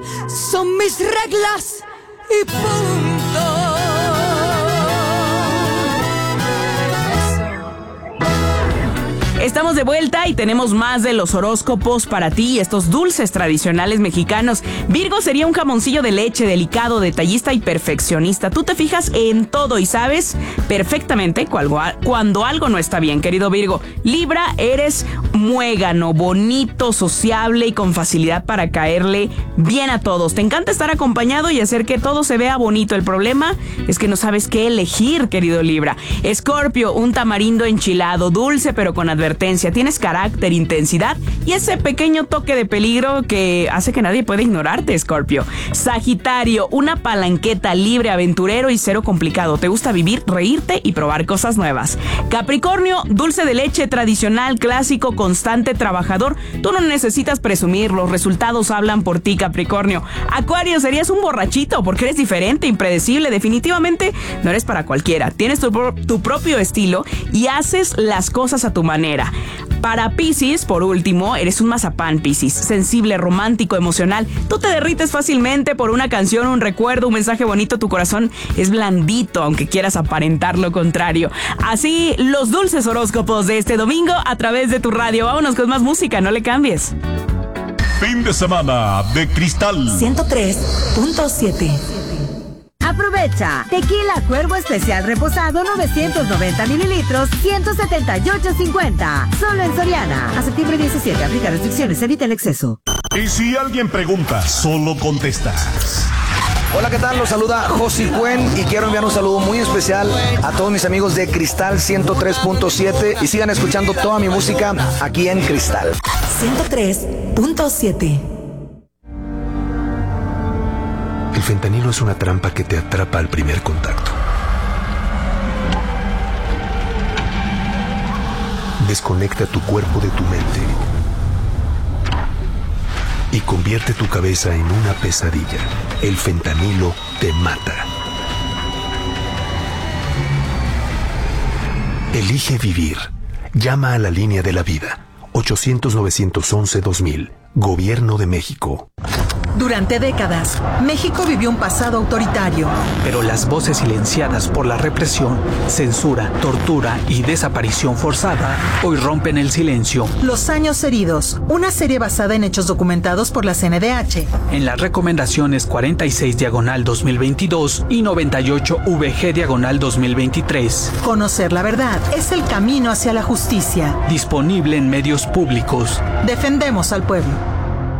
Son mis reglas y punto. Estamos de vuelta y tenemos más de los horóscopos para ti, estos dulces tradicionales mexicanos. Virgo sería un jamoncillo de leche delicado, detallista y perfeccionista. Tú te fijas en todo y sabes perfectamente cuando algo no está bien, querido Virgo. Libra, eres muégano, bonito, sociable y con facilidad para caerle bien a todos. Te encanta estar acompañado y hacer que todo se vea bonito. El problema es que no sabes qué elegir, querido Libra. Escorpio, un tamarindo enchilado, dulce pero con advertencia. Tienes carácter, intensidad y ese pequeño toque de peligro que hace que nadie pueda ignorarte, Escorpio. Sagitario, una palanqueta, libre, aventurero y cero complicado. Te gusta vivir, reírte y probar cosas nuevas. Capricornio, dulce de leche, tradicional, clásico, constante, trabajador. Tú no necesitas presumir, los resultados hablan por ti, Capricornio. Acuario, serías un borrachito porque eres diferente, impredecible. Definitivamente no eres para cualquiera. Tienes tu propio estilo y haces las cosas a tu manera. Para Piscis, por último, eres un mazapán, Piscis, sensible, romántico, emocional. Tú te derrites fácilmente por una canción, un recuerdo, un mensaje bonito. Tu corazón es blandito, aunque quieras aparentar lo contrario. Así, los dulces horóscopos de este domingo a través de tu radio. Vámonos con más música, no le cambies. Fin de semana de Cristal 103.7. Aprovecha. Tequila Cuervo Especial Reposado 990 mililitros, 178.50. Solo en Soriana. A septiembre 17. Aplica restricciones. Evita el exceso. Y si alguien pregunta, solo contestas. Hola, ¿qué tal? Los saluda Josi Cuen y quiero enviar un saludo muy especial a todos mis amigos de Cristal 103.7 y sigan escuchando toda mi música aquí en Cristal 103.7. El fentanilo es una trampa que te atrapa al primer contacto. Desconecta tu cuerpo de tu mente y convierte tu cabeza en una pesadilla. El fentanilo te mata. Elige vivir. Llama a la línea de la vida. 800-911-2000. Gobierno de México. Durante décadas, México vivió un pasado autoritario. Pero las voces silenciadas por la represión, censura, tortura y desaparición forzada hoy rompen el silencio. Los años heridos, una serie basada en hechos documentados por la CNDH. En las recomendaciones 46/2022 y 98/VG/2023. Conocer la verdad es el camino hacia la justicia. Disponible en medios públicos. Defendemos al pueblo.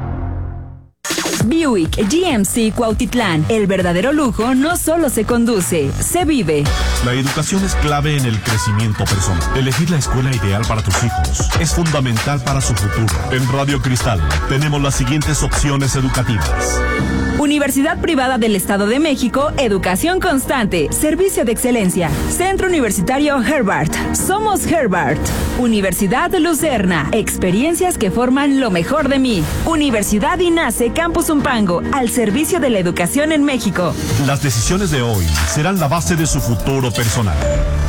Buick GMC Cuautitlán. El verdadero lujo no solo se conduce, se vive. La educación es clave en el crecimiento personal. Elegir la escuela ideal para tus hijos es fundamental para su futuro. En Radio Cristal tenemos las siguientes opciones educativas. Universidad Privada del Estado de México, educación constante, servicio de excelencia. Centro Universitario Herbart. Somos Herbart. Universidad Lucerna. Experiencias que forman lo mejor de mí. Universidad INACE Campus Zumpango, al servicio de la educación en México. Las decisiones de hoy serán la base de su futuro personal.